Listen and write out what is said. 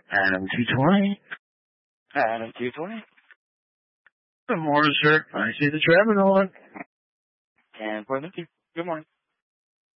Adam 220. Adam 220. Good morning, sir. I see the traffic on. And for the good morning.